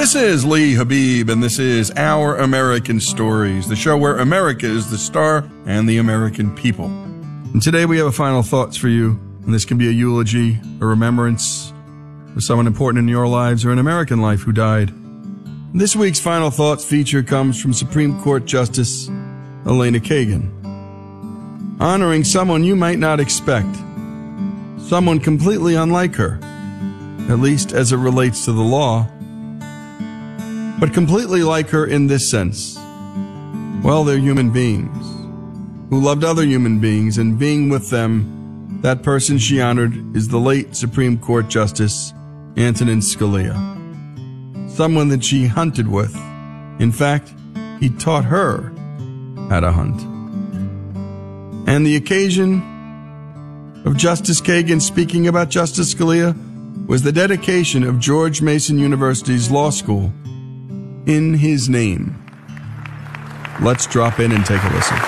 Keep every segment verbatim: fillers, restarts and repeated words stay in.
This is Lee Habib, and this is Our American Stories, the show where America is the star and the American people. And today we have a final thoughts for you, and this can be a eulogy, a remembrance of someone important in your lives or an American life who died. This week's final thoughts feature comes from Supreme Court Justice Elena Kagan, honoring someone you might not expect, someone completely unlike her, at least as it relates to the law, but completely like her in this sense. Well, they're human beings who loved other human beings, and being with them, that person she honored is the late Supreme Court Justice Antonin Scalia, someone that she hunted with. In fact, he taught her how to hunt. And the occasion of Justice Kagan speaking about Justice Scalia was the dedication of George Mason University's law school in his name. Let's drop in and take a listen.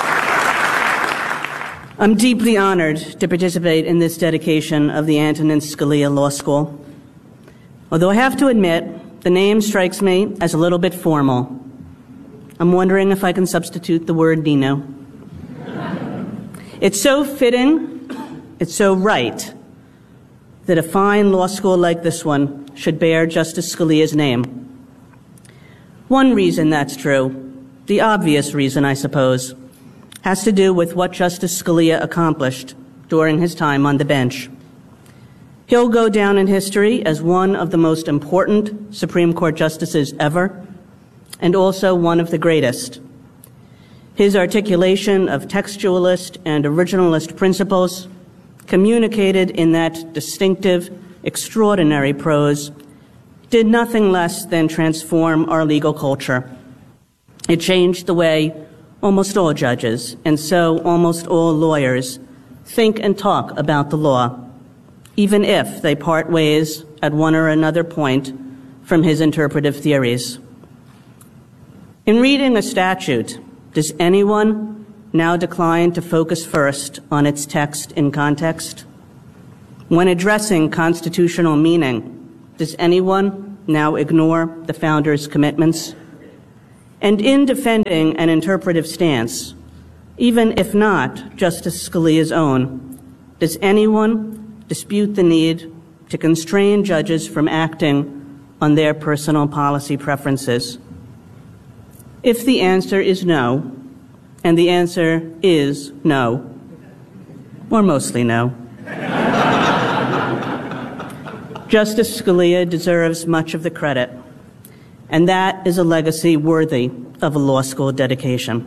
I'm deeply honored to participate in this dedication of the Antonin Scalia Law School. Although I have to admit, the name strikes me as a little bit formal. I'm wondering if I can substitute the word Dino. It's so fitting, it's so right, that a fine law school like this one should bear Justice Scalia's name. One reason that's true, the obvious reason, I suppose, has to do with what Justice Scalia accomplished during his time on the bench. He'll go down in history as one of the most important Supreme Court justices ever, and also one of the greatest. His articulation of textualist and originalist principles, communicated in that distinctive, extraordinary prose, did nothing less than transform our legal culture. It changed the way almost all judges, and so almost all lawyers, think and talk about the law, even if they part ways at one or another point from his interpretive theories. In reading a statute, does anyone now decline to focus first on its text in context? When addressing constitutional meaning, does anyone now ignore the founders' commitments? And in defending an interpretive stance, even if not Justice Scalia's own, does anyone dispute the need to constrain judges from acting on their personal policy preferences? If the answer is no, and the answer is no, or mostly no, Justice Scalia deserves much of the credit, and that is a legacy worthy of a law school dedication.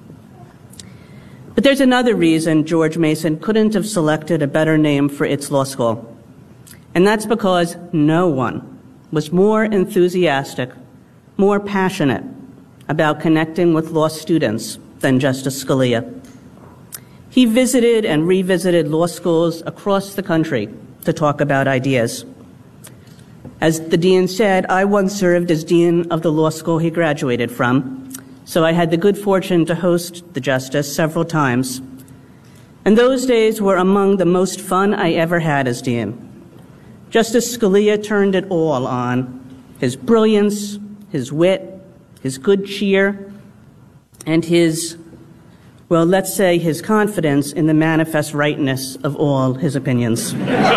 But there's another reason George Mason couldn't have selected a better name for its law school, and that's because no one was more enthusiastic, more passionate about connecting with law students than Justice Scalia. He visited and revisited law schools across the country to talk about ideas. As the dean said, I once served as dean of the law school he graduated from, so I had the good fortune to host the justice several times. And those days were among the most fun I ever had as dean. Justice Scalia turned it all on: his brilliance, his wit, his good cheer, and his, well, let's say his confidence in the manifest rightness of all his opinions.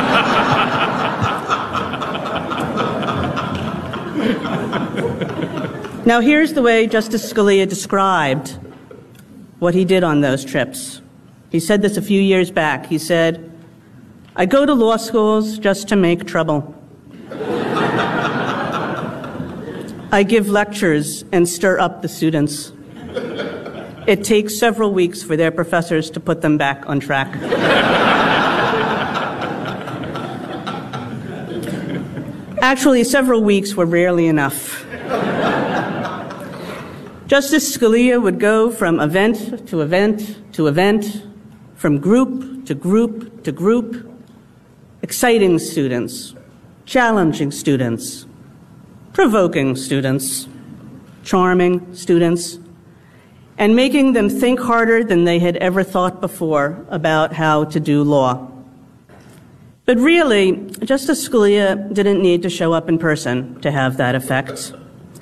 Now, here's the way Justice Scalia described what he did on those trips. He said this a few years back. He said, "I go to law schools just to make trouble. I give lectures and stir up the students. It takes several weeks for their professors to put them back on track." Actually, several weeks were rarely enough. Justice Scalia would go from event to event to event, from group to group to group, exciting students, challenging students, provoking students, charming students, and making them think harder than they had ever thought before about how to do law. But really, Justice Scalia didn't need to show up in person to have that effect.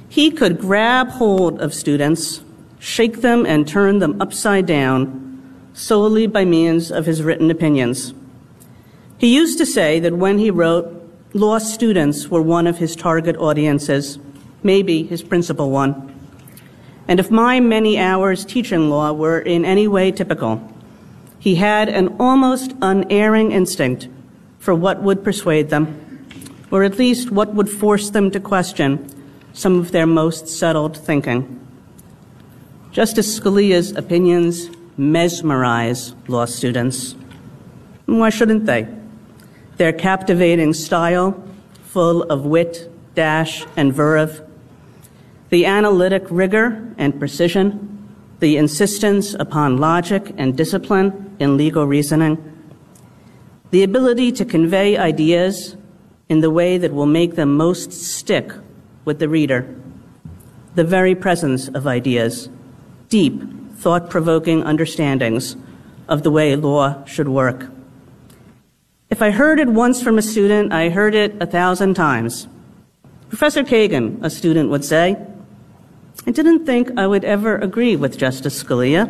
He could grab hold of students, shake them and turn them upside down solely by means of his written opinions. He used to say that when he wrote, law students were one of his target audiences, maybe his principal one. And if my many hours teaching law were in any way typical, he had an almost unerring instinct for what would persuade them, or at least what would force them to question some of their most settled thinking. Justice Scalia's opinions mesmerize law students. Why shouldn't they? Their captivating style, full of wit, dash, and verve, the analytic rigor and precision, the insistence upon logic and discipline in legal reasoning, the ability to convey ideas in the way that will make them most stick with the reader, the very presence of ideas, deep, thought-provoking understandings of the way law should work. If I heard it once from a student, I heard it a thousand times. Professor Kagan, a student would say, I didn't think I would ever agree with Justice Scalia,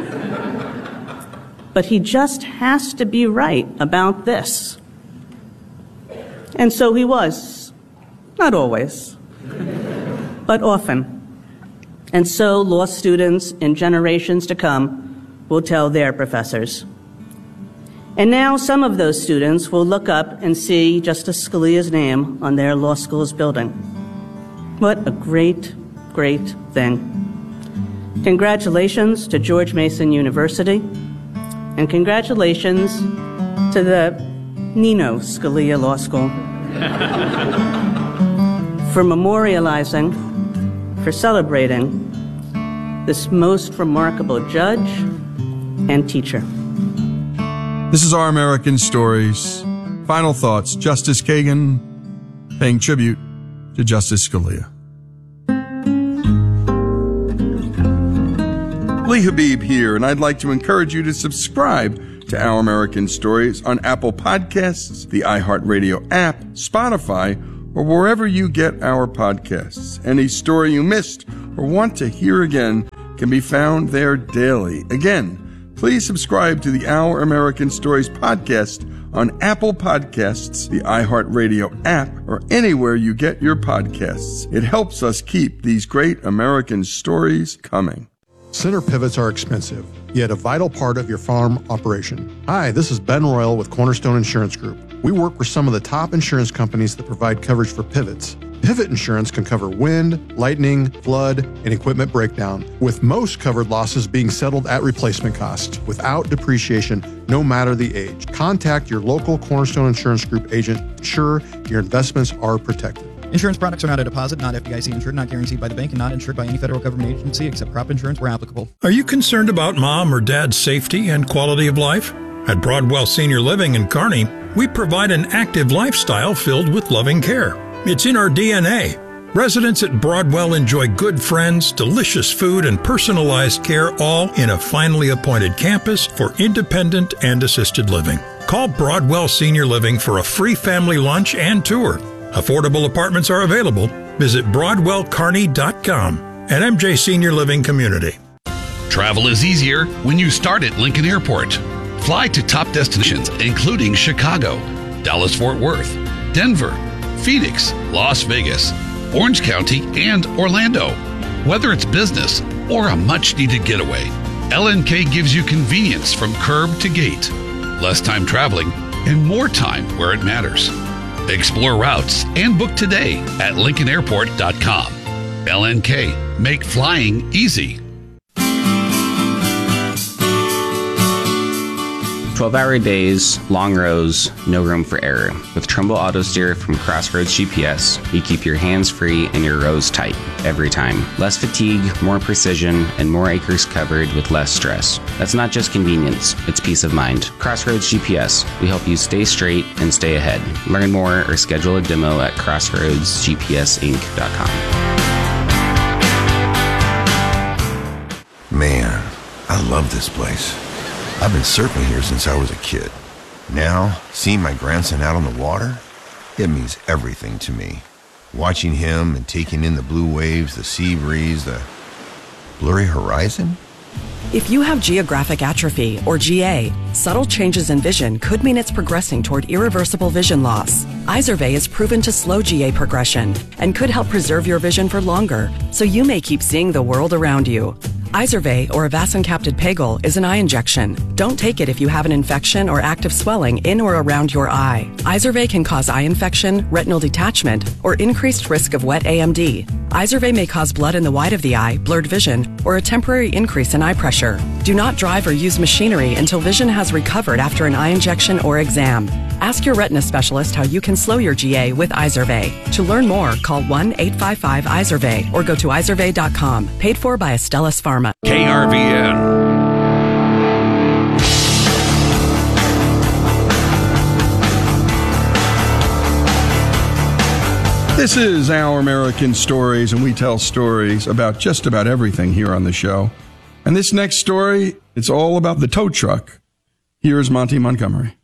but he just has to be right about this. And so he was. Not always, but often. And so law students in generations to come will tell their professors. And now some of those students will look up and see Justice Scalia's name on their law school's building. What a great, great thing. Congratulations to George Mason University, and congratulations to the Nino Scalia Law School for memorializing, for celebrating this most remarkable judge and teacher. This is Our American Stories. Final thoughts. Justice Kagan paying tribute to Justice Scalia. Lee Habib here, and I'd like to encourage you to subscribe to Our American Stories on Apple Podcasts, the iHeartRadio app, Spotify, or wherever you get our podcasts. Any story you missed or want to hear again can be found there daily. Again, please subscribe to the Our American Stories podcast on Apple Podcasts, the iHeartRadio app, or anywhere you get your podcasts. It helps us keep these great American stories coming. Center pivots are expensive, yet a vital part of your farm operation. Hi, this is Ben Royal with Cornerstone Insurance Group. We work with some of the top insurance companies that provide coverage for pivots. Pivot insurance can cover wind, lightning, flood, and equipment breakdown, with most covered losses being settled at replacement cost, without depreciation, no matter the age. Contact your local Cornerstone Insurance Group agent to ensure your investments are protected. Insurance products are not a deposit, not F D I C insured, not guaranteed by the bank, and not insured by any federal government agency except crop insurance where applicable. Are you concerned about mom or dad's safety and quality of life? At Broadwell Senior Living in Kearney, we provide an active lifestyle filled with loving care. It's in our D N A. Residents at Broadwell enjoy good friends, delicious food, and personalized care, all in a finely appointed campus for independent and assisted living. Call Broadwell Senior Living for a free family lunch and tour. Affordable apartments are available. Visit broadwell kearney dot com. At M J Senior Living Community. Travel is easier when you start at Lincoln Airport. Fly to top destinations including Chicago, Dallas-Fort Worth, Denver, Phoenix, Las Vegas, Orange County, and Orlando. Whether it's business or a much-needed getaway, L N K gives you convenience from curb to gate, less time traveling, and more time where it matters. Explore routes and book today at lincoln airport dot com. L N K, make flying easy. twelve-hour days, long rows, no room for error. With Trumbull Auto Steer from Crossroads G P S, you keep your hands free and your rows tight every time. Less fatigue, more precision, and more acres covered with less stress. That's not just convenience, it's peace of mind. Crossroads G P S, we help you stay straight and stay ahead. Learn more or schedule a demo at crossroads g p s inc dot com. Man, I love this place. I've been surfing here since I was a kid. Now, seeing my grandson out on the water, it means everything to me. watching him and taking in the blue waves, the sea breeze, the blurry horizon. If you have geographic atrophy, or G A, subtle changes in vision could mean it's progressing toward irreversible vision loss. Izervay is proven to slow G A progression and could help preserve your vision for longer, so you may keep seeing the world around you. Izervay, or avacincaptad pegol, is an eye injection. Don't take it if you have an infection or active swelling in or around your eye. Izervay can cause eye infection, retinal detachment, or increased risk of wet A M D. Izervay may cause blood in the white of the eye, blurred vision, or a temporary increase in eye pressure. Do not drive or use machinery until vision has recovered after an eye injection or exam. Ask your retina specialist how you can slow your G A with Izervay. To learn more, call one eight five five Izervay or go to izervay dot com. Paid for by Astellas Pharma. K R V N. This is Our American Stories, and we tell stories about just about everything here on the show. And this next story, it's all about the tow truck. Here's Monty Montgomery.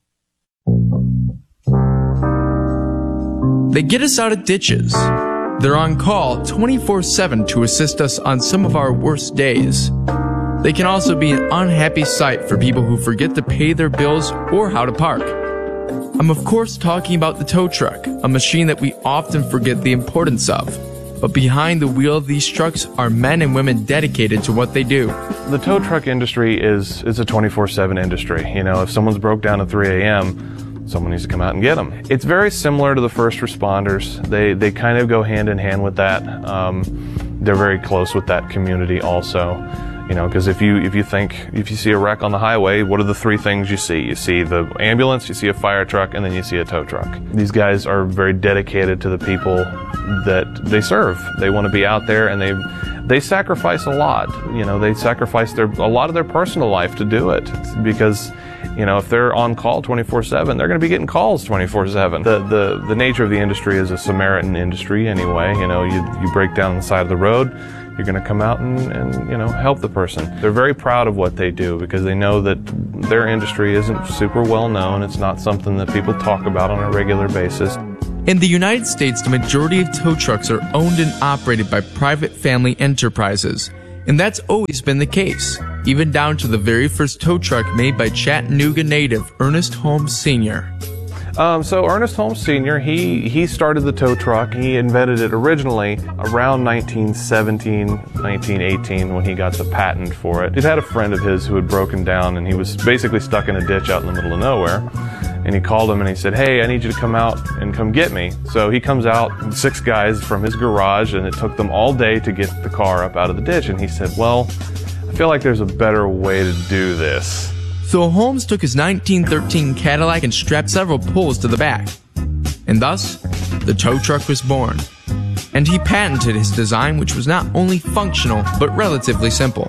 They get us out of ditches. They're on call twenty-four seven to assist us on some of our worst days. They can also be an unhappy sight for people who forget to pay their bills or how to park. I'm of course talking about the tow truck, a machine that we often forget the importance of. But behind the wheel of these trucks are men and women dedicated to what they do. The tow truck industry is, is a twenty-four seven industry. You know, if someone's broke down at three a.m., someone needs to come out and get them. It's very similar to the first responders. They, they kind of go hand in hand with that. Um, they're very close with that community also. You know, because if you if you think, if you see a wreck on the highway, what are the three things you see? You see the ambulance, you see a fire truck, and then you see a tow truck. These guys are very dedicated to the people that they serve. They want to be out there, and they they sacrifice a lot. You know, they sacrifice their a lot of their personal life to do it, because, you know, if they're on call twenty-four seven, they're going to be getting calls twenty-four seven. The, the the nature of the industry is a Samaritan industry anyway. You know, you you break down the side of the road, you're going to come out and, and, you know, help the person. They're very proud of what they do because they know that their industry isn't super well known. It's not something that people talk about on a regular basis. In the United States, the majority of tow trucks are owned and operated by private family enterprises. And that's always been the case, even down to the very first tow truck made by Chattanooga native Ernest Holmes Senior Um, so Ernest Holmes Senior, he, he started the tow truck. He invented it originally around nineteen seventeen, nineteen eighteen when he got the patent for it. He'd had a friend of his who had broken down, and he was basically stuck in a ditch out in the middle of nowhere. And he called him and he said, "Hey, I need you to come out and come get me." So he comes out, six guys from his garage, and it took them all day to get the car up out of the ditch. And he said, "Well, I feel like there's a better way to do this." So Holmes took his nineteen thirteen Cadillac and strapped several poles to the back. And thus, the tow truck was born. And he patented his design, which was not only functional, but relatively simple.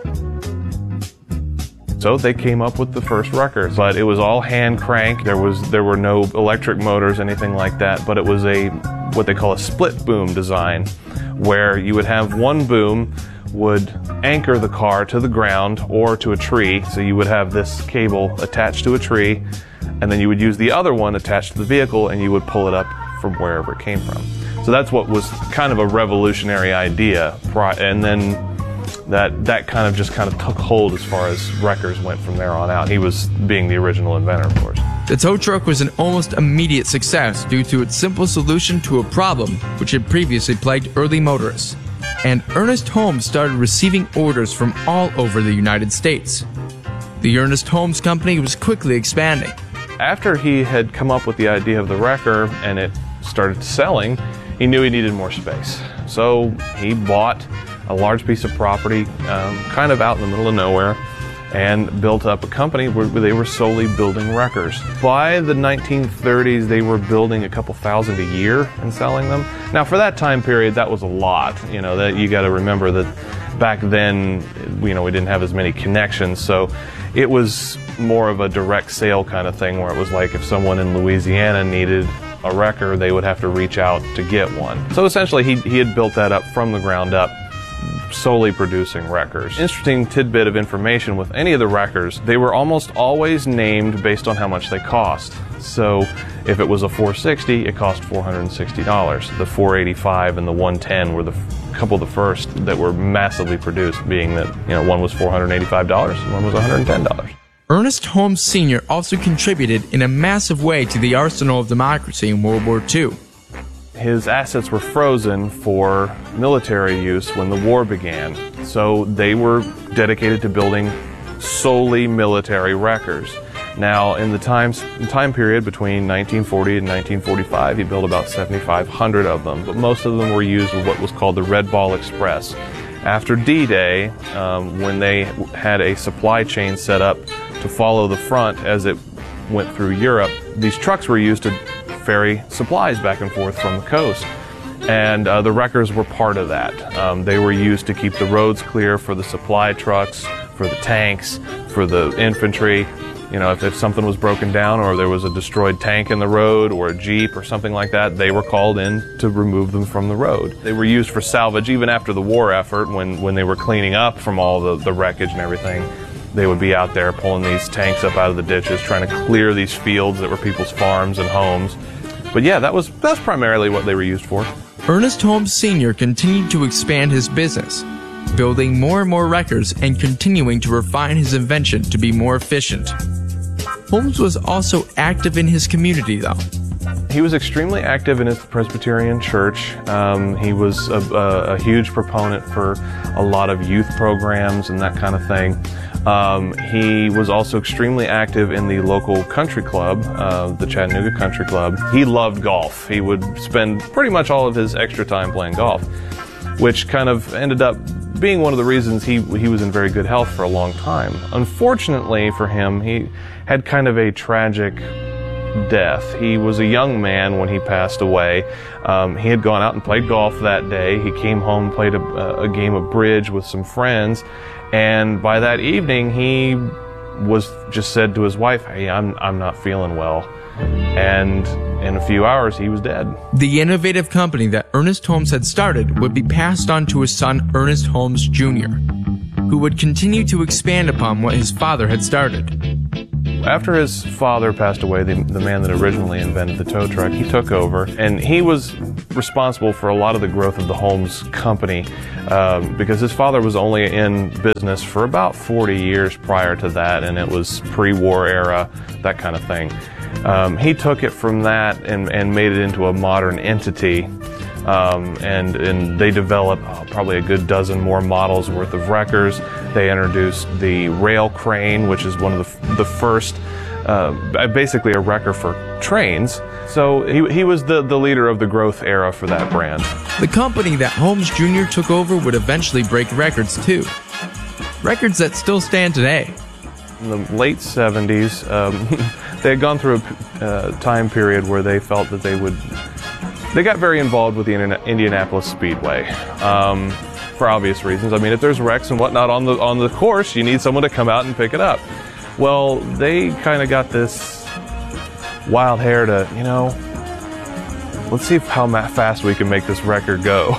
So they came up with the first wrecker, but it was all hand crank. There was there were no electric motors, anything like that, but it was a what they call a split boom design, where you would have one boom would anchor the car to the ground or to a tree. So you would have this cable attached to a tree, and then you would use the other one attached to the vehicle, and you would pull it up from wherever it came from. So that's what was kind of a revolutionary idea, and then that that kind of just kind of took hold as far as wreckers went from there on out. He was being the original inventor, of course. The tow truck was an almost immediate success due to its simple solution to a problem which had previously plagued early motorists. And Ernest Holmes started receiving orders from all over the United States. The Ernest Holmes Company was quickly expanding. After he had come up with the idea of the wrecker and it started selling, he knew he needed more space. So he bought a large piece of property um, kind of out in the middle of nowhere and built up a company where they were solely building wreckers. By the nineteen thirties, they were building a couple thousand a year and selling them. Now, for that time period, that was a lot. You know, that you got to remember that back then, you know, we didn't have as many connections, so it was more of a direct sale kind of thing, where it was like if someone in Louisiana needed a wrecker, they would have to reach out to get one. So essentially, he he had built that up from the ground up solely producing wreckers. Interesting tidbit of information with any of the wreckers, they were almost always named based on how much they cost. So if it was a four sixty, it cost four hundred sixty dollars. The four eighty-five and the one ten were the f- couple of the first that were massively produced, being that, you know, one was four hundred eighty-five dollars and one was one hundred ten dollars. Ernest Holmes Senior also contributed in a massive way to the arsenal of democracy in World War Two. His assets were frozen for military use when the war began, so they were dedicated to building solely military wreckers. Now, in the time, time period between nineteen forty and nineteen forty-five, he built about seventy-five hundred of them, but most of them were used with what was called the Red Ball Express. After D-Day, um, when they had a supply chain set up to follow the front as it went through Europe, these trucks were used to ferry supplies back and forth from the coast. And uh, the wreckers were part of that. Um, they were used to keep the roads clear for the supply trucks, for the tanks, for the infantry. You know, if, if something was broken down or there was a destroyed tank in the road or a Jeep or something like that, they were called in to remove them from the road. They were used for salvage even after the war effort when, when they were cleaning up from all the, the wreckage and everything. They would be out there pulling these tanks up out of the ditches, trying to clear these fields that were people's farms and homes. But yeah, that was that's primarily what they were used for. Ernest Holmes Senior continued to expand his business, building more and more wreckers and continuing to refine his invention to be more efficient. Holmes was also active in his community, though. He was extremely active in his Presbyterian church. Um, he was a, a, a huge proponent for a lot of youth programs and that kind of thing. Um, he was also extremely active in the local country club, uh, the Chattanooga Country Club. He loved golf. He would spend pretty much all of his extra time playing golf, which kind of ended up being one of the reasons he he was in very good health for a long time. Unfortunately for him, he had kind of a tragic death. He was a young man when he passed away. Um, he had gone out and played golf that day. He came home, played a, a game of bridge with some friends, and by that evening he was just said to his wife, "Hey, I'm I'm not feeling well." And in a few hours he was dead. The innovative company that Ernest Holmes had started would be passed on to his son Ernest Holmes Junior, who would continue to expand upon what his father had started. After his father passed away, the, the man that originally invented the tow truck, he took over, and he was responsible for a lot of the growth of the Holmes company um, because his father was only in business for about forty years prior to that, and it was pre-war era, that kind of thing. Um, he took it from that and, and made it into a modern entity. Um, and, and they developed oh, probably a good dozen more models worth of wreckers. They introduced the rail crane, which is one of the, the first, uh, basically a wrecker for trains. So he, he was the, the leader of the growth era for that brand. The company that Holmes Junior took over would eventually break records too. Records that still stand today. In the late seventies, um, they had gone through a uh, time period where they felt that they would They got very involved with the Indianapolis Speedway, um, for obvious reasons. I mean, if there's wrecks and whatnot on the on the course, you need someone to come out and pick it up. Well, they kind of got this wild hair to, you know, let's see how fast we can make this record go.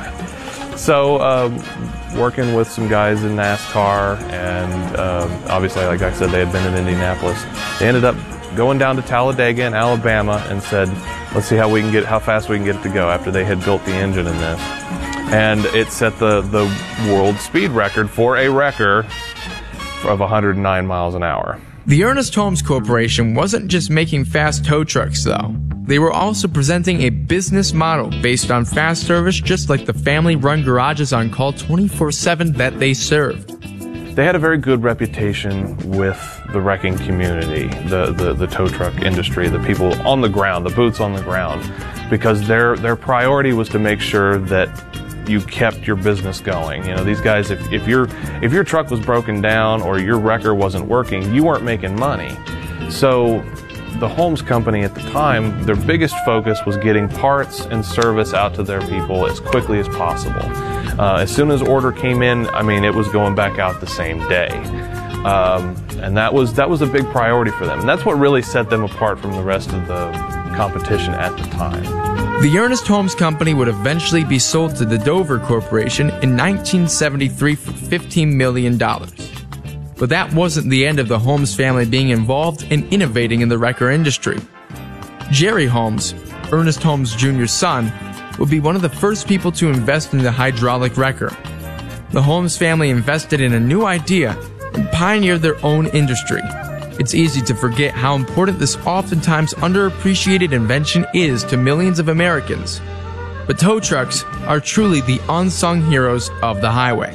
So, um, working with some guys in NASCAR, and um, obviously, like I said, they had been in Indianapolis. They ended up going down to Talladega in Alabama and said, let's see how we can get, how fast we can get it to go after they had built the engine in this. And it set the, the world speed record for a wrecker of one hundred nine miles an hour. The Ernest Holmes Corporation wasn't just making fast tow trucks, though. They were also presenting a business model based on fast service, just like the family-run garages on call twenty-four seven that they served. They had a very good reputation with the wrecking community, the, the, the tow truck industry, the people on the ground, the boots on the ground, because their their priority was to make sure that you kept your business going. You know, these guys, if, if your if your truck was broken down or your wrecker wasn't working, you weren't making money. So the Holmes Company at the time, their biggest focus was getting parts and service out to their people as quickly as possible. Uh, as soon as order came in, I mean, it was going back out the same day. Um, and that was that was a big priority for them. And that's what really set them apart from the rest of the competition at the time. The Ernest Holmes Company would eventually be sold to the Dover Corporation in nineteen seventy-three for fifteen million dollars. But that wasn't the end of the Holmes family being involved in innovating in the record industry. Jerry Holmes, Ernest Holmes Junior's son, would be one of the first people to invest in the hydraulic wrecker. The Holmes family invested in a new idea and pioneered their own industry. It's easy to forget how important this oftentimes underappreciated invention is to millions of Americans. But tow trucks are truly the unsung heroes of the highway.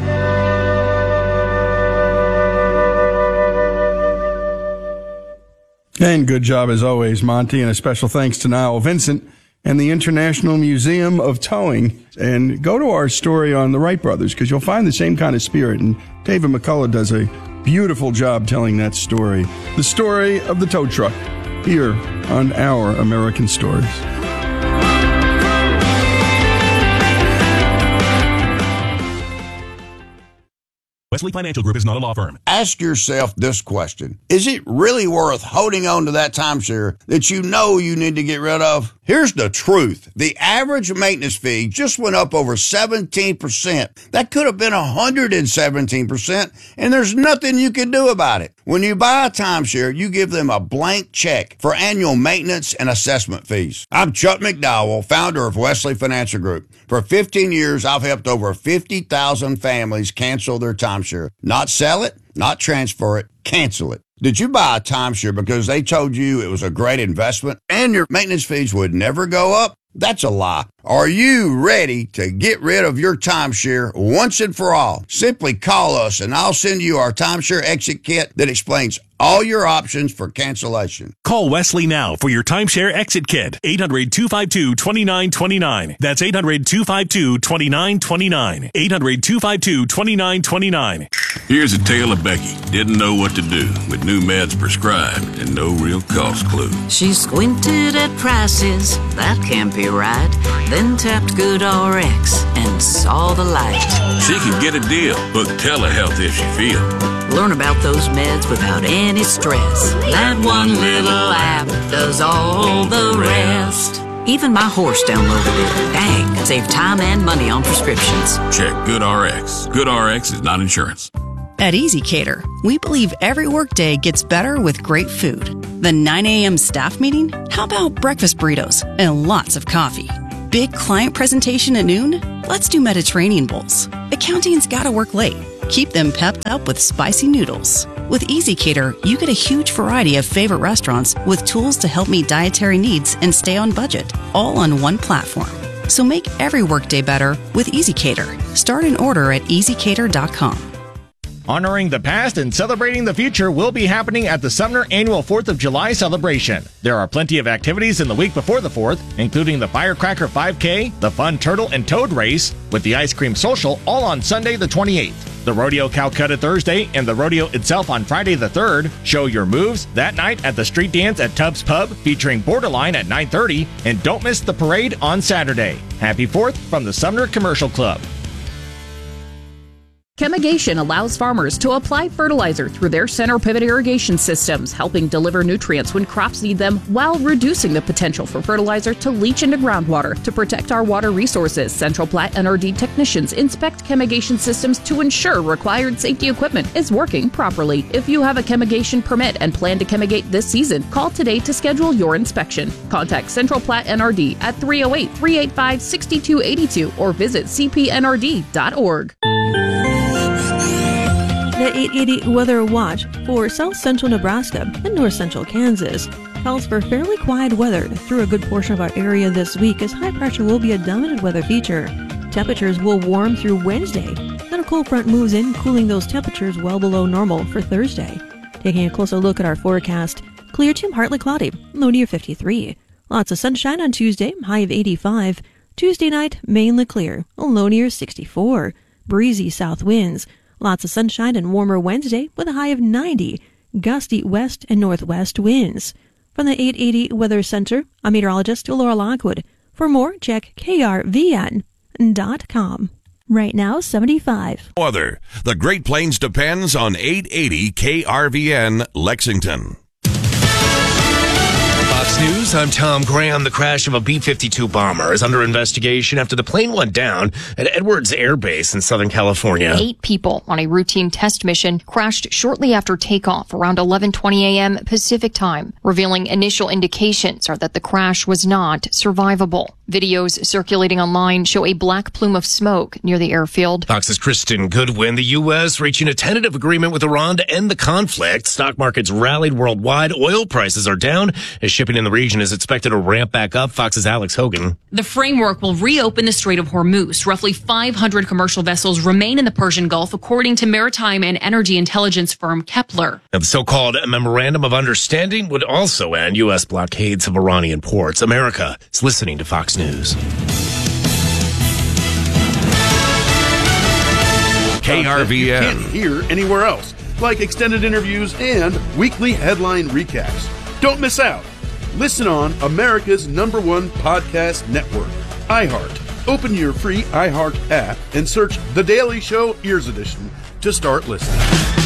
And good job as always, Monty, and a special thanks to Niall Vincent and the International Museum of Towing. And go to our story on the Wright brothers, because you'll find the same kind of spirit. And David McCullough does a beautiful job telling that story. The story of the tow truck here on Our American Stories. Wesley Financial Group is not a law firm. Ask yourself this question. Is it really worth holding on to that timeshare that you know you need to get rid of? Here's the truth. The average maintenance fee just went up over seventeen percent. That could have been one hundred seventeen percent, and there's nothing you can do about it. When you buy a timeshare, you give them a blank check for annual maintenance and assessment fees. I'm Chuck McDowell, founder of Wesley Financial Group. For fifteen years, I've helped over fifty thousand families cancel their timeshare. Not sell it, not transfer it, cancel it. Did you buy a timeshare because they told you it was a great investment and your maintenance fees would never go up? That's a lie. Are you ready to get rid of your timeshare once and for all? Simply call us and I'll send you our timeshare exit kit that explains all your options for cancellation. Call Wesley now for your timeshare exit kit. eight hundred, two five two, two nine two nine. That's eight hundred, two five two, two nine two nine. eight hundred, two five two, two nine two nine. Here's a tale of Becky. Didn't know what to do with new meds prescribed and no real cost clue. She squinted at prices, that can't be right. Then tapped GoodRx and saw the light. She could get a deal. Book telehealth if she feel. Learn about those meds without any stress. That one little app does all the rest. Even my horse downloaded it. Dang, save time and money on prescriptions. Check GoodRx. GoodRx is not insurance. At EasyCater, we believe every workday gets better with great food. The nine a.m. staff meeting? How about breakfast burritos and lots of coffee? Big client presentation at noon? Let's do Mediterranean bowls. Accounting's gotta work late. Keep them pepped up with spicy noodles. With EasyCater, you get a huge variety of favorite restaurants with tools to help meet dietary needs and stay on budget, all on one platform. So make every workday better with EasyCater. Start an order at easy cater dot com. Honoring the past and celebrating the future will be happening at the Sumner Annual fourth of July celebration. There are plenty of activities in the week before the fourth, including the Firecracker five K, the Fun Turtle and Toad Race, with the Ice Cream Social all on Sunday the twenty-eighth. The Rodeo Calcutta Thursday and the rodeo itself on Friday the third. Show your moves that night at the Street Dance at Tubbs Pub featuring Borderline at nine thirty, and don't miss the parade on Saturday. Happy fourth from the Sumner Commercial Club. Chemigation allows farmers to apply fertilizer through their center pivot irrigation systems, helping deliver nutrients when crops need them while reducing the potential for fertilizer to leach into groundwater. To protect our water resources, Central Platte N R D technicians inspect chemigation systems to ensure required safety equipment is working properly. If you have a chemigation permit and plan to chemigate this season, call today to schedule your inspection. Contact Central Platte N R D at three oh eight, three eight five, six two eight two or visit c p n r d dot org. The eight eighty Weather Watch for south central Nebraska and north central Kansas calls for fairly quiet weather through a good portion of our area this week, as high pressure will be a dominant weather feature. Temperatures will warm through Wednesday. Then a cold front moves in, cooling those temperatures well below normal for Thursday. Taking a closer look at our forecast, clear to partly cloudy, low near fifty-three. Lots of sunshine on Tuesday, high of eighty-five. Tuesday night, mainly clear, a low near sixty-four. Breezy south winds. Lots of sunshine and warmer Wednesday with a high of ninety. Gusty west and northwest winds. From the eight eighty Weather Center, I'm meteorologist Laura Lockwood. For more, check K R V N dot com. Right now, seventy-five. Weather. The Great Plains depends on eight eighty K R V N Lexington. Fox News, I'm Tom Graham. The crash of a B fifty-two bomber is under investigation after the plane went down at Edwards Air Base in Southern California. Eight people on a routine test mission crashed shortly after takeoff around eleven twenty a.m. Pacific time, revealing initial indications are that the crash was not survivable. Videos circulating online show a black plume of smoke near the airfield. Fox's Kristen Goodwin. The U S reaching a tentative agreement with Iran to end the conflict. Stock markets rallied worldwide. Oil prices are down as shipping in the region is expected to ramp back up. Fox's Alex Hogan. The framework will reopen the Strait of Hormuz. Roughly five hundred commercial vessels remain in the Persian Gulf, according to maritime and energy intelligence firm Kepler. Now, the so-called Memorandum of Understanding would also end U S blockades of Iranian ports. America is listening to Fox News. K R V N. You can't hear anywhere else, like extended interviews and weekly headline recaps. Don't miss out. Listen on America's number one podcast network, iHeart. Open your free iHeart app and search The Daily Show Ears Edition to start listening.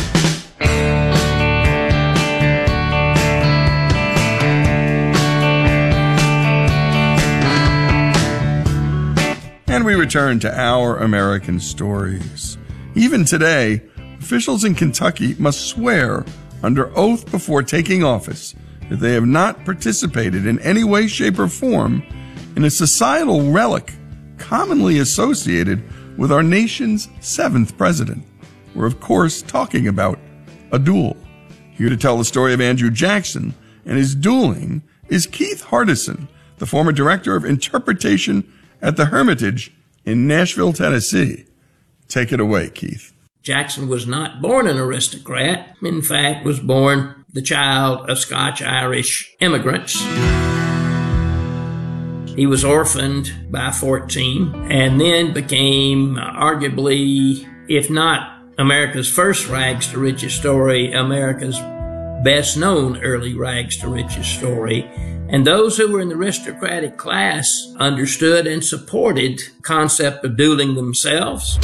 And we return to Our American Stories. Even today, officials in Kentucky must swear under oath before taking office that they have not participated in any way, shape, or form in a societal relic commonly associated with our nation's seventh president. We're, of course, talking about a duel. Here to tell the story of Andrew Jackson and his dueling is Keith Hardison, the former director of interpretation at the Hermitage in Nashville, Tennessee. Take it away, Keith. Jackson was not born an aristocrat. In fact, was born the child of Scotch-Irish immigrants. He was orphaned by fourteen and then became uh, arguably, if not America's first rags to riches story, America's best known early rags to riches story. And those who were in the aristocratic class understood and supported the concept of dueling themselves.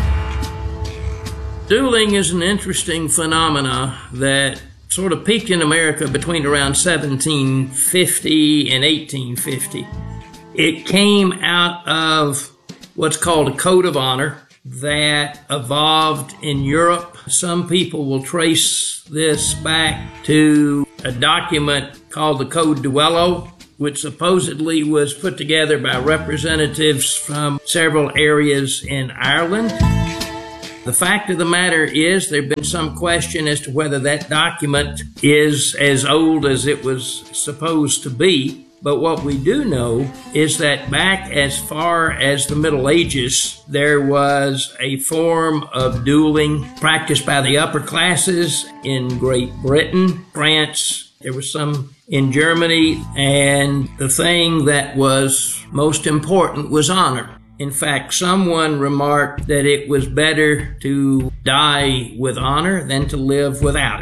Dueling is an interesting phenomena that sort of peaked in America between around seventeen fifty and eighteen fifty. It came out of what's called a code of honor that evolved in Europe. Some people will trace this back to a document called the Code Duello, which supposedly was put together by representatives from several areas in Ireland. The fact of the matter is there's been some question as to whether that document is as old as it was supposed to be. But what we do know is that back as far as the Middle Ages, there was a form of dueling practiced by the upper classes in Great Britain, France. There was some in Germany. And the thing that was most important was honor. In fact, someone remarked that it was better to die with honor than to live without it.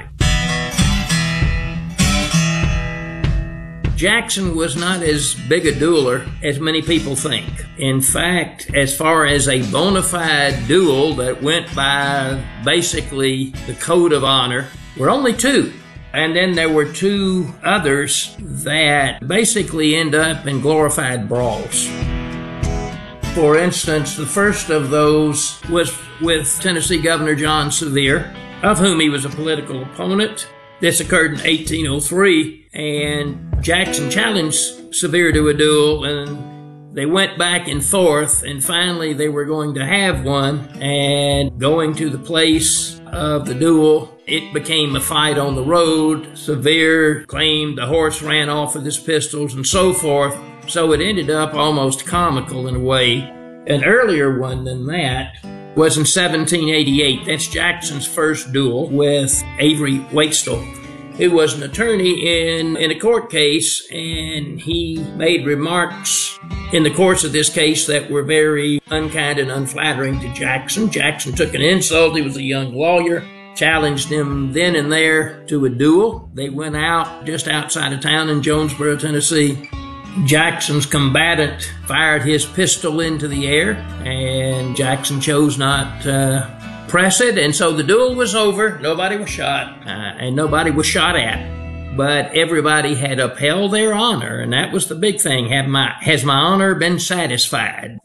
Jackson was not as big a dueler as many people think. In fact, as far as a bona fide duel that went by basically the code of honor, were only two. And then there were two others that basically end up in glorified brawls. For instance, the first of those was with Tennessee Governor John Sevier, of whom he was a political opponent. This occurred in eighteen oh three, and Jackson challenged Sevier to a duel, and they went back and forth, and finally they were going to have one, and going to the place of the duel, it became a fight on the road. Sevier claimed the horse ran off with his pistols and so forth, so it ended up almost comical in a way. An earlier one than that was in seventeen eighty-eight. That's Jackson's first duel with Avery Waitstill, who was an attorney in, in a court case, and he made remarks in the course of this case that were very unkind and unflattering to Jackson. Jackson took an insult. He was a young lawyer, challenged him then and there to a duel. They went out just outside of town in Jonesboro, Tennessee. Jackson's combatant fired his pistol into the air, and Jackson chose not to press it, and so the duel was over. Nobody was shot, uh, and nobody was shot at. but everybody had upheld their honor, and that was the big thing. Have my, has my honor been satisfied?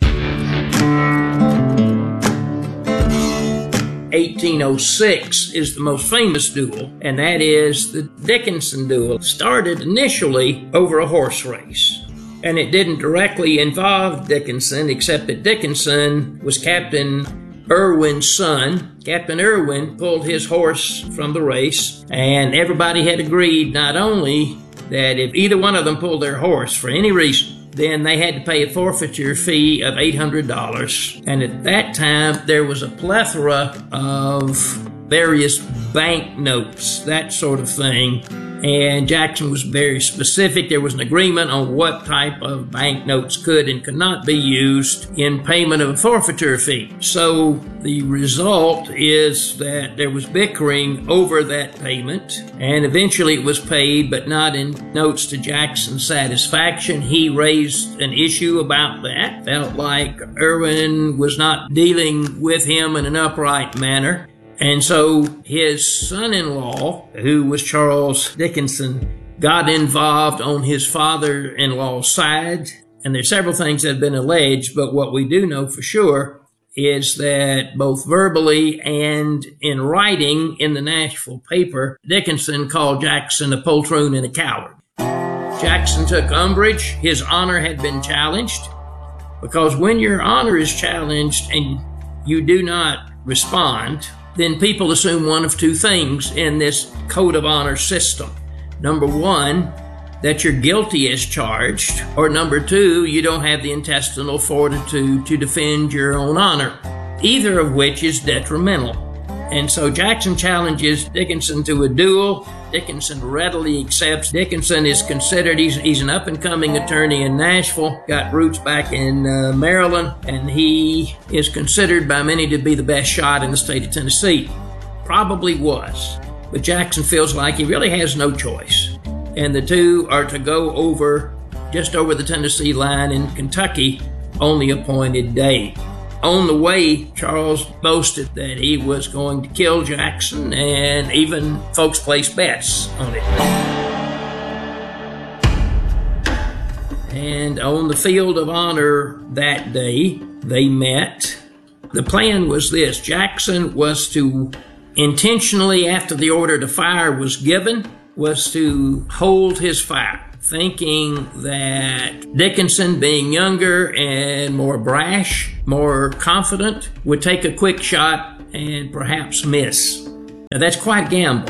eighteen oh six is the most famous duel, and that is the Dickinson duel. It started initially over a horse race, and it didn't directly involve Dickinson, except that Dickinson was Captain Irwin's son. Captain Irwin pulled his horse from the race, and everybody had agreed not only that if either one of them pulled their horse for any reason, then they had to pay a forfeiture fee of eight hundred dollars. And at that time, there was a plethora of various banknotes, that sort of thing. And Jackson was very specific. There was an agreement on what type of banknotes could and could not be used in payment of a forfeiture fee. So the result is that there was bickering over that payment, and eventually it was paid, but not in notes to Jackson's satisfaction. He raised an issue about that, felt like Irwin was not dealing with him in an upright manner. And so his son-in-law, who was Charles Dickinson, got involved on his father-in-law's side. And there's several things that have been alleged, but what we do know for sure is that both verbally and in writing in the Nashville paper, Dickinson called Jackson a poltroon and a coward. Jackson took umbrage. His honor had been challenged, because when your honor is challenged and you do not respond, then people assume one of two things in this code of honor system. Number one, that you're guilty as charged, or number two, you don't have the intestinal fortitude to defend your own honor, either of which is detrimental. And so Jackson challenges Dickinson to a duel. Dickinson readily accepts. Dickinson is considered, he's, he's an up-and-coming attorney in Nashville, got roots back in uh, Maryland, and he is considered by many to be the best shot in the state of Tennessee. Probably was, but Jackson feels like he really has no choice. And the two are to go over, just over the Tennessee line in Kentucky on the appointed day. On the way, Charles boasted that he was going to kill Jackson, and even folks placed bets on it. And on the field of honor that day, they met. The plan was this: Jackson was to intentionally, after the order to fire was given, was to hold his fire, thinking that Dickinson, being younger and more brash, more confident, would take a quick shot and perhaps miss. Now that's quite a gamble.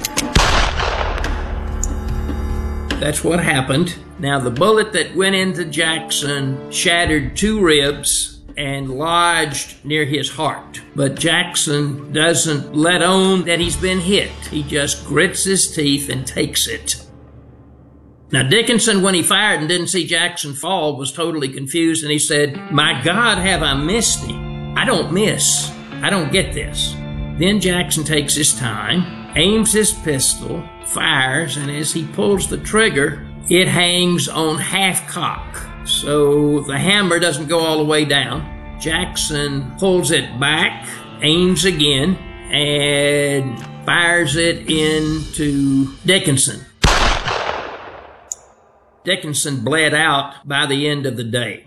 That's what happened. Now the bullet that went into Jackson shattered two ribs and lodged near his heart. But Jackson doesn't let on that he's been hit. He just grits his teeth and takes it. Now, Dickinson, when he fired and didn't see Jackson fall, was totally confused, and he said, "My God, have I missed him? I don't miss. I don't get this." Then Jackson takes his time, aims his pistol, fires, and as he pulls the trigger, it hangs on half cock. So the hammer doesn't go all the way down. Jackson pulls it back, aims again, and fires it into Dickinson. Dickinson bled out by the end of the day.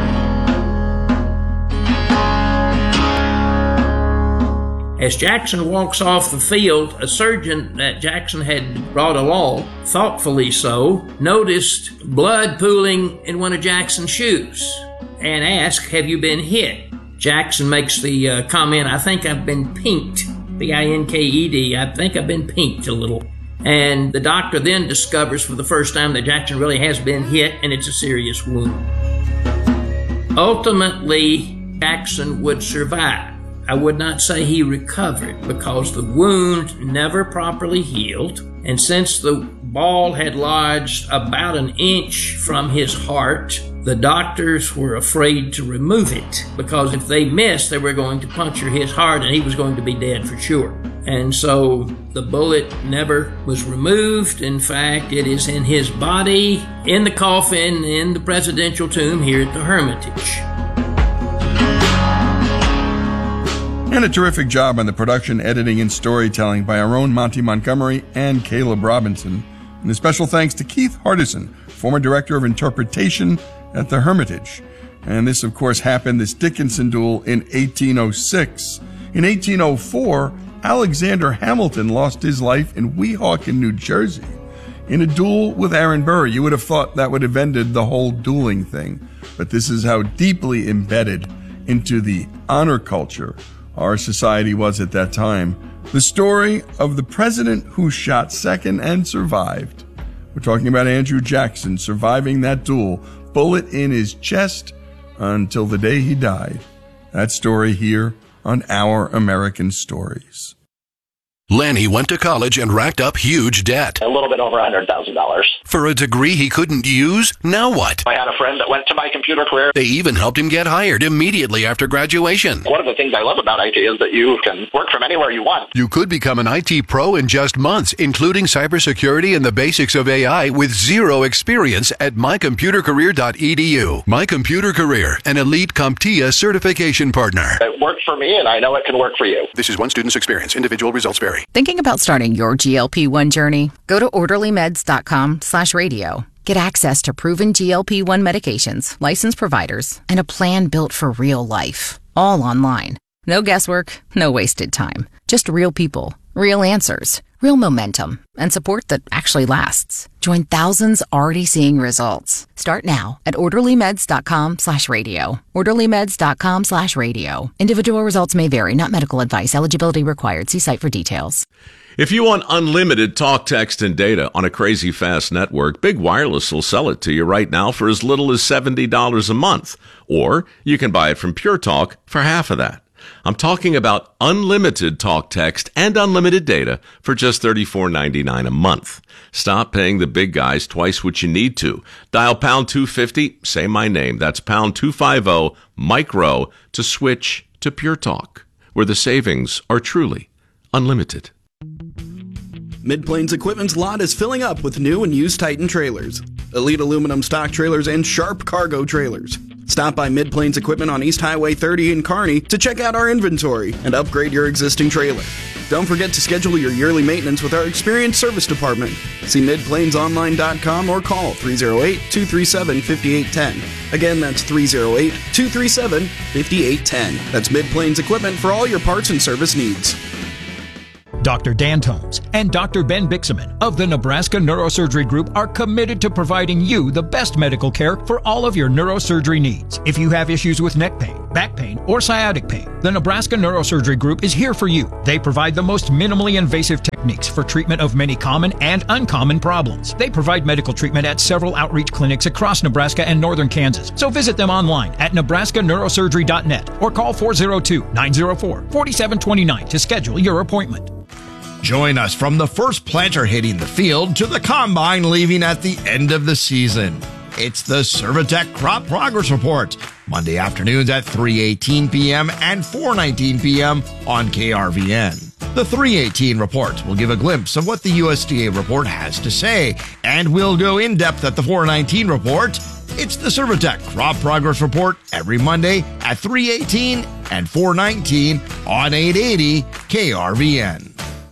As Jackson walks off the field, a surgeon that Jackson had brought along, thoughtfully so, noticed blood pooling in one of Jackson's shoes and asked, "Have you been hit?" Jackson makes the uh, comment, "I think I've been pinked." P I N K E D. I think I've been pinked a little. And the doctor then discovers for the first time that Jackson really has been hit, and it's a serious wound. Ultimately, Jackson would survive. I would not say he recovered, because the wound never properly healed, and since the ball had lodged about an inch from his heart, the doctors were afraid to remove it, because if they missed, they were going to puncture his heart and he was going to be dead for sure. And so the bullet never was removed. In fact, it is in his body, in the coffin, in the presidential tomb here at the Hermitage. And a terrific job on the production, editing, and storytelling by our own Monty Montgomery and Caleb Robinson. And a special thanks to Keith Hardison, former director of interpretation at the Hermitage. And this, of course, happened, this Dickinson duel, in eighteen oh six. In eighteen oh four, Alexander Hamilton lost his life in Weehawken, New Jersey, in a duel with Aaron Burr. You would have thought that would have ended the whole dueling thing. But this is how deeply embedded into the honor culture our society was at that time. The story of the president who shot second and survived. We're talking about Andrew Jackson surviving that duel, bullet in his chest until the day he died. That story here on Our American Stories. Lanny went to college and racked up huge debt. A little bit over one hundred thousand dollars. For a degree he couldn't use? Now what? I had a friend that went to my computer career. They even helped him get hired immediately after graduation. One of the things I love about I T is that you can work from anywhere you want. You could become an I T pro in just months, including cybersecurity and the basics of A I with zero experience at my computer career dot e d u. My Computer Career, an elite CompTIA certification partner. It worked for me, and I know it can work for you. This is one student's experience. Individual results vary. Thinking about starting your G L P one journey? Go to orderly meds dot com slash radio. Get access to proven G L P one medications, licensed providers, and a plan built for real life. All online. No guesswork, no wasted time. Just real people, real answers, real momentum, and support that actually lasts. Join thousands already seeing results. Start now at orderly meds dot com slash radio. orderly meds dot com slash radio. Individual results may vary, not medical advice. Eligibility required. See site for details. If you want unlimited talk, text, and data on a crazy fast network, Big Wireless will sell it to you right now for as little as seventy dollars a month. Or you can buy it from Pure Talk for half of that. I'm talking about unlimited talk, text, and unlimited data for just thirty-four ninety-nine a month. Stop paying the big guys twice what you need to. Dial pound two fifty, say my name. That's pound two fifty, micro, to switch to Pure Talk, where the savings are truly unlimited. Mid-Plains Equipment's lot is filling up with new and used Titan trailers, Elite aluminum stock trailers, and Sharp cargo trailers. Stop by Mid-Plains Equipment on East Highway thirty in Kearney to check out our inventory and upgrade your existing trailer. Don't forget to schedule your yearly maintenance with our experienced service department. See mid plains online dot com or call three oh eight, two three seven, five eight one zero. Again, that's three oh eight, two three seven, five eight one zero. That's Mid-Plains Equipment for all your parts and service needs. Doctor Dan Tomes and Doctor Ben Bixaman of the Nebraska Neurosurgery Group are committed to providing you the best medical care for all of your neurosurgery needs. If you have issues with neck pain, back pain, or sciatic pain, the Nebraska Neurosurgery Group is here for you. They provide the most minimally invasive techniques for treatment of many common and uncommon problems. They provide medical treatment at several outreach clinics across Nebraska and northern Kansas. So visit them online at nebraska neurosurgery dot net or call four oh two, nine oh four, four seven two nine to schedule your appointment. Join us from the first planter hitting the field to the combine leaving at the end of the season. It's the Servitech Crop Progress Report, Monday afternoons at three eighteen p.m. and four nineteen p.m. on K R V N. The three eighteen report will give a glimpse of what the U S D A report has to say, and we'll go in depth at the four nineteen report. It's the Servitech Crop Progress Report every Monday at three eighteen and four nineteen on eight eighty K R V N.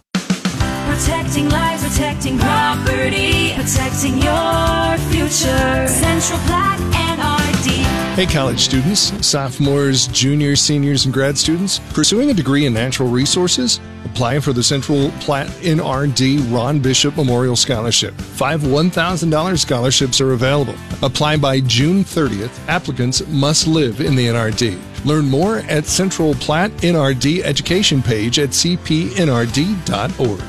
Protecting lives, protecting property, protecting your future. Central Platte N R D. Hey college students, sophomores, juniors, seniors, and grad students pursuing a degree in natural resources? Apply for the Central Platte N R D Ron Bishop Memorial Scholarship. Five one thousand dollars scholarships are available. Apply by June thirtieth. Applicants must live in the N R D. Learn more at Central Platte N R D education page at c p n r d dot org.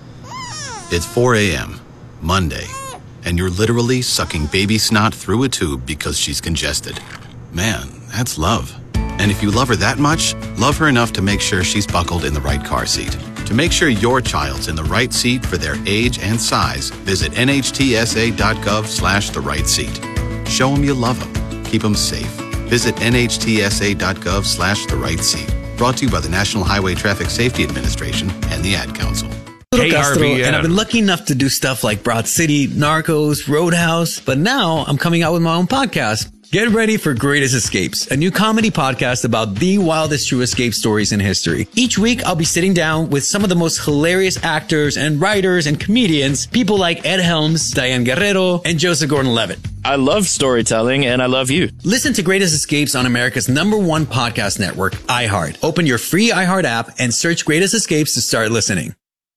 It's four a.m., Monday, and you're literally sucking baby snot through a tube because she's congested. Man, that's love. And if you love her that much, love her enough to make sure she's buckled in the right car seat. To make sure your child's in the right seat for their age and size, visit n h t s a dot gov slash the right seat. Show them you love them. Keep them safe. Visit n h t s a dot gov slash the right seat. Brought to you by the National Highway Traffic Safety Administration and the Ad Council. Little Castro, and I've been lucky enough to do stuff like Broad City, Narcos, Roadhouse, but now I'm coming out with my own podcast. Get ready for Greatest Escapes, a new comedy podcast about the wildest true escape stories in history. Each week, I'll be sitting down with some of the most hilarious actors and writers and comedians, people like Ed Helms, Diane Guerrero, and Joseph Gordon-Levitt. I love storytelling, and I love you. Listen to Greatest Escapes on America's number one podcast network, iHeart. Open your free iHeart app and search Greatest Escapes to start listening.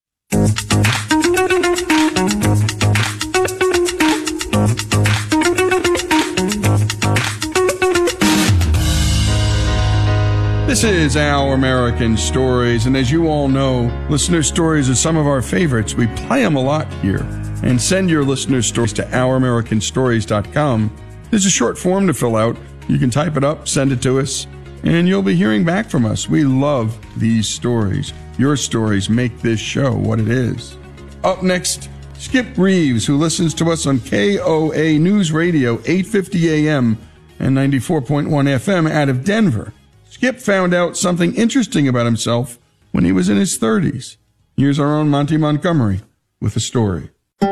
This is Our American Stories, and as you all know, listener stories are some of our favorites. We play them a lot here. And send your listener stories to our american stories dot com. There's a short form to fill out. You can type it up, send it to us, and you'll be hearing back from us. We love these stories. Your stories make this show what it is. Up next, Skip Reeves, who listens to us on K O A News Radio, eight fifty A M and ninety-four point one F M out of Denver. Skip found out something interesting about himself when he was in his thirties. Here's our own Monty Montgomery with a story.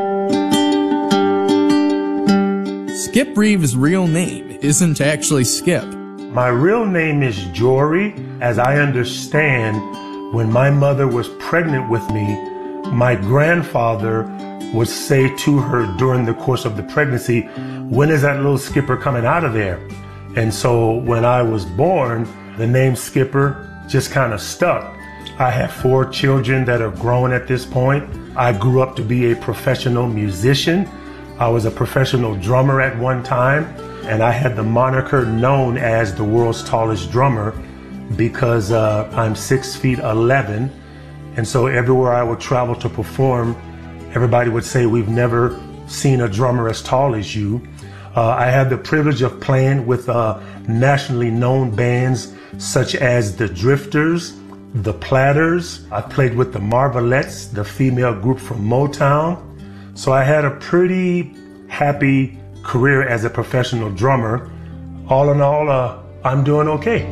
Skip Reeves' real name isn't actually Skip. My real name is Jory. As I understand, when my mother was pregnant with me, my grandfather would say to her during the course of the pregnancy, "When is that little Skipper coming out of there?" And so when I was born, the name Skipper just kind of stuck. I have four children that are grown at this point. I grew up to be a professional musician. I was a professional drummer at one time, and I had the moniker known as the world's tallest drummer because uh, I'm six feet eleven. And so everywhere I would travel to perform, everybody would say, "We've never seen a drummer as tall as you." Uh, I had the privilege of playing with uh, nationally known bands such as the Drifters, the Platters. I played with the Marvelettes, the female group from Motown. So I had a pretty happy career as a professional drummer. All in all, uh, I'm doing okay.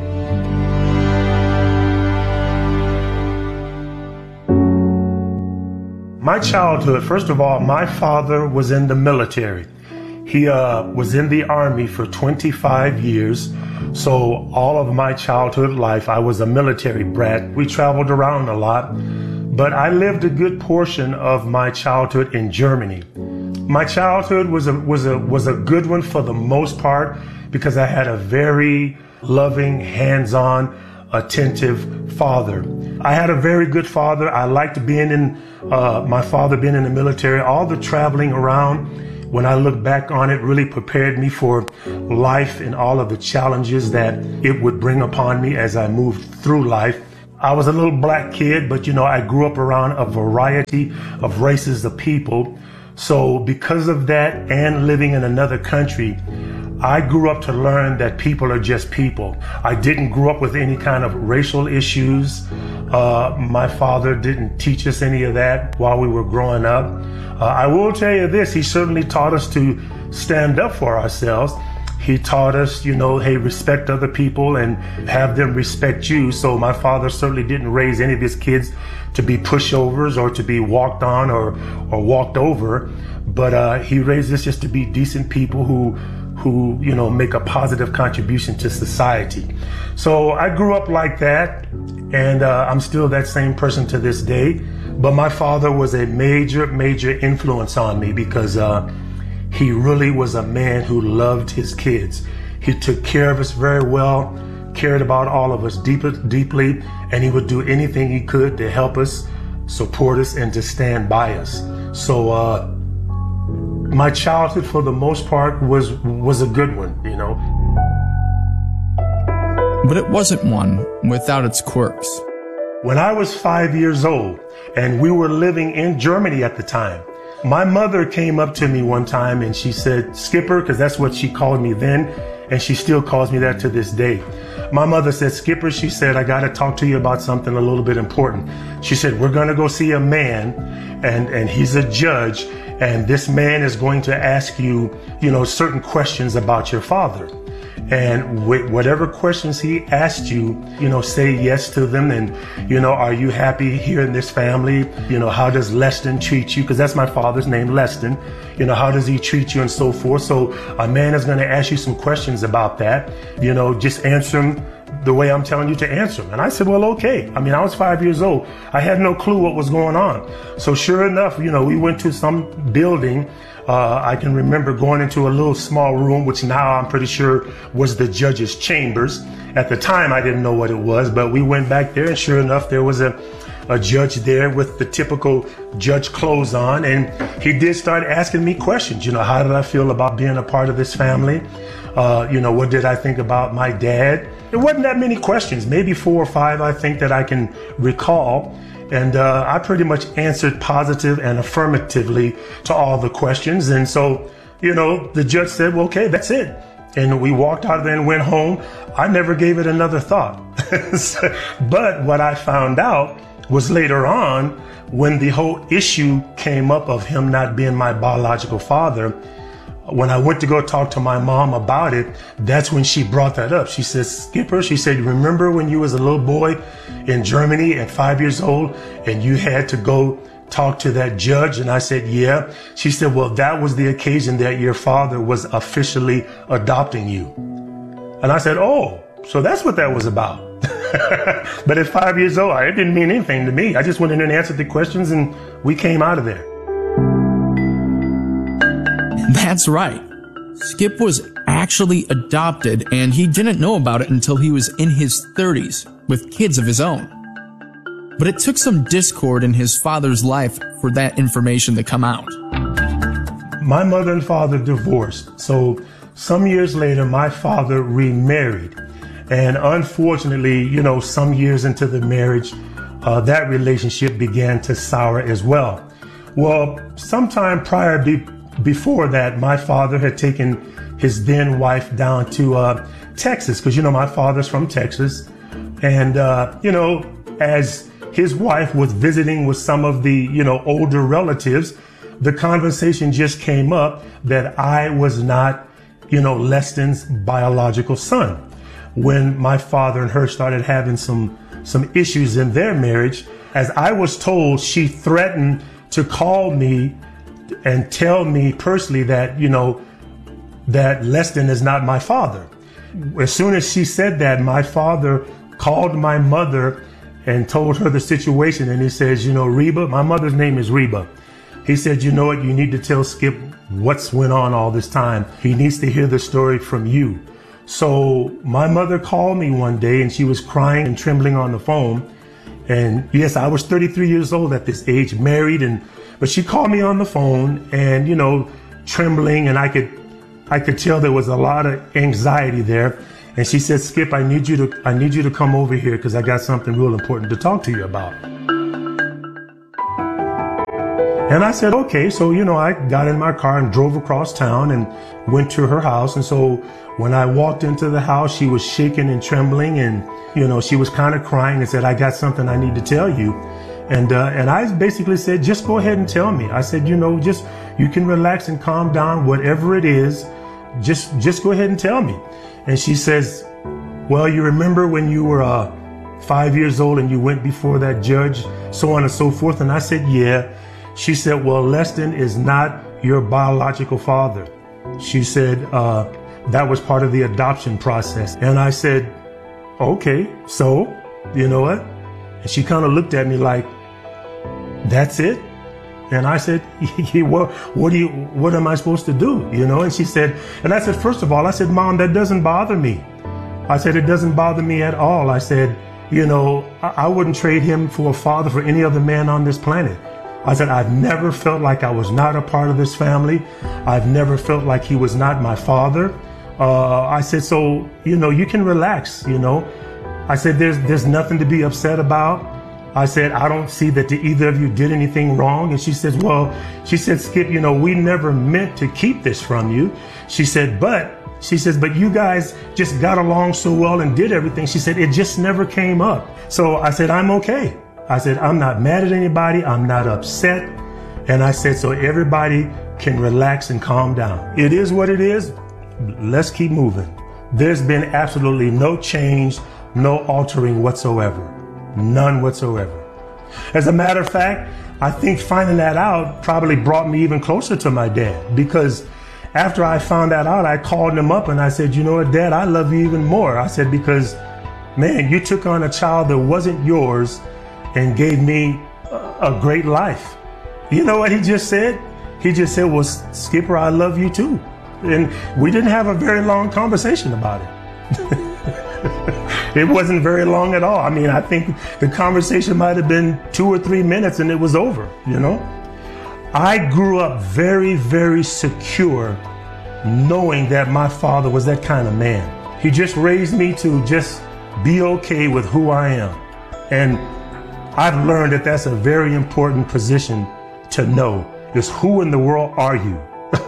My childhood, first of all, my father was in the military. He uh, was in the Army for twenty-five years. So all of my childhood life, I was a military brat. We traveled around a lot, but I lived a good portion of my childhood in Germany. My childhood was a, was a, was a good one for the most part because I had a very loving, hands-on, attentive father. I had a very good father. I liked being in, uh, my father being in the military, all the traveling around. When I look back on it, really prepared me for life and all of the challenges that it would bring upon me as I moved through life. I was a little black kid, but you know, I grew up around a variety of races of people. So because of that and living in another country, I grew up to learn that people are just people. I didn't grow up with any kind of racial issues. Uh, my father didn't teach us any of that while we were growing up. Uh, I will tell you this, he certainly taught us to stand up for ourselves. He taught us, you know, hey, respect other people and have them respect you. So my father certainly didn't raise any of his kids to be pushovers or to be walked on or, or walked over. But uh, he raised us just to be decent people who, who, you know, make a positive contribution to society. So I grew up like that, and uh, I'm still that same person to this day. But my father was a major, major influence on me because uh, he really was a man who loved his kids. He took care of us very well, cared about all of us deep, deeply, and he would do anything he could to help us, support us, and to stand by us. So uh, my childhood, for the most part, was was a good one, you know. But it wasn't one without its quirks. When I was five years old, and we were living in Germany at the time, my mother came up to me one time and she said, Skipper, because that's what she called me then, and she still calls me that to this day. My mother said, Skipper, she said, I got to talk to you about something a little bit important. She said, we're going to go see a man, and, and he's a judge, and this man is going to ask you, you know, certain questions about your father. And with whatever questions he asked you, you know, say yes to them. And, you know, are you happy here in this family? You know, how does Leston treat you? Because that's my father's name, Leston. You know, how does he treat you and so forth? So a man is going to ask you some questions about that. You know, just answer them the way I'm telling you to answer them. And I said, well, okay. I mean, I was five years old. I had no clue what was going on. So sure enough, you know, we went to some building. Uh, I can remember going into a little small room, which now I'm pretty sure was the judge's chambers. At the time, I didn't know what it was, but we went back there, and sure enough, there was a, a judge there with the typical judge clothes on, and he did start asking me questions. You know, how did I feel about being a part of this family? Uh, you know, what did I think about my dad? There wasn't that many questions, maybe four or five, I think, that I can recall. And uh, I pretty much answered positive and affirmatively to all the questions. And so, you know, the judge said, well, okay, that's it. And we walked out of there and went home. I never gave it another thought. But what I found out was later on, when the whole issue came up of him not being my biological father, when I went to go talk to my mom about it, that's when she brought that up. She said, Skipper, she said, remember when you was a little boy in Germany at five years old and you had to go talk to that judge? And I said, yeah. She said, well, that was the occasion that your father was officially adopting you. And I said, oh, so that's what that was about. But at five years old, it didn't mean anything to me. I just went in and answered the questions and we came out of there. That's right. Skip was actually adopted, and he didn't know about it until he was in his thirties with kids of his own. But it took some discord in his father's life for that information to come out. My mother and father divorced. So some years later, my father remarried. And unfortunately, you know, some years into the marriage, uh, that relationship began to sour as well. Well, sometime prior be- before that, my father had taken his then wife down to uh, Texas, because, you know, my father's from Texas. And, uh, you know, as his wife was visiting with some of the, you know, older relatives, the conversation just came up that I was not, you know, Leston's biological son. When my father and her started having some, some issues in their marriage, as I was told, she threatened to call me and tell me personally that, you know, that Leston is not my father. As soon as she said that, my father called my mother and told her the situation. And he says, you know, Reba, my mother's name is Reba. He said, you know what, you need to tell Skip what's went on all this time. He needs to hear the story from you. So my mother called me one day and she was crying and trembling on the phone. And yes, I was thirty-three years old at this age, married, and but she called me on the phone and, you know, trembling, and I could I could tell there was a lot of anxiety there. And she said, Skip, I need you to I need you to come over here because I got something real important to talk to you about. And I said, okay. So, you know, I got in my car and drove across town and went to her house. And so when I walked into the house, she was shaking and trembling, and, you know, she was kind of crying and said, I got something I need to tell you. And, uh, and I basically said, just go ahead and tell me. I said, you know, just, you can relax and calm down, whatever it is, just, just go ahead and tell me. And she says, well, you remember when you were, uh, five years old and you went before that judge, so on and so forth. And I said, yeah. She said, well, Leston is not your biological father. She said, uh, that was part of the adoption process. And I said, okay, so, you know what? And she kind of looked at me like, that's it? And I said, well, what do you, what am I supposed to do? You know? And she said, and I said, first of all, I said, Mom, that doesn't bother me. I said, it doesn't bother me at all. I said, you know, I, I wouldn't trade him for a father for any other man on this planet. I said, I've never felt like I was not a part of this family. I've never felt like he was not my father. Uh, I said, so, you know, you can relax, you know. I said, there's, there's nothing to be upset about. I said, I don't see that either of you did anything wrong. And she says, well, she said, Skip, you know, we never meant to keep this from you. She said, but, she says, but you guys just got along so well and did everything. She said, it just never came up. So I said, I'm okay. I said, I'm not mad at anybody. I'm not upset. And I said, so everybody can relax and calm down. It is what it is. Let's keep moving. There's been absolutely no change, no altering whatsoever. None whatsoever. As a matter of fact, I think finding that out probably brought me even closer to my dad, because after I found that out, I called him up and I said, you know what, Dad, I love you even more. I said, because, man, you took on a child that wasn't yours and gave me a, a great life. You know what he just said? He just said, well, Skipper, I love you too. And we didn't have a very long conversation about it. It wasn't very long at all. I mean, I think the conversation might have been two or three minutes and it was over, you know? I grew up very, very secure, knowing that my father was that kind of man. He just raised me to just be okay with who I am. And I've learned that that's a very important position to know, is who in the world are you?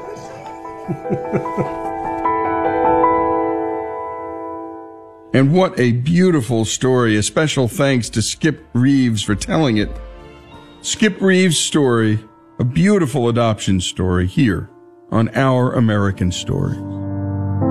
And what a beautiful story. A special thanks to Skip Reeves for telling it. Skip Reeves' story, a beautiful adoption story here on Our American Stories.